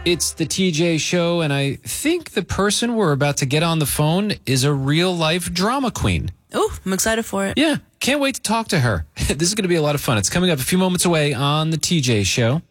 It's the TJ Show, and I think the person we're about to get on the phone is a real-life drama queen. Oh, I'm excited for it. Yeah, can't wait to talk to her. This is going to be a lot of fun. It's coming up a few moments away on the TJ Show.